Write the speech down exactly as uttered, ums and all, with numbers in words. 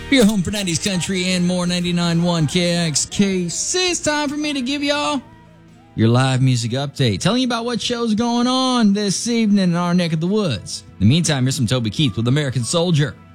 Your home for nineties country and more, ninety-nine point one K X K C. It's time for me to give y'all your live music update, telling you about what show's going on this evening in our neck of the woods. In the meantime, here's some Toby Keith with American Soldier.